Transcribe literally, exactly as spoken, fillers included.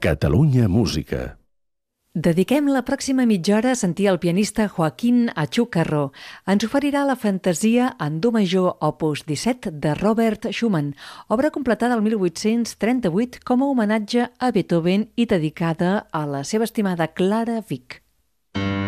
Catalunya Música. Dediquem la pròxima mitja hora a sentir el pianista Joaquín Achúcarro. Ens oferirà la fantasia en do major opus disset de Robert Schumann, obra completada el mil vuit-cents trenta-vuit com a homenatge a Beethoven i dedicada a la seva estimada Clara Wieck.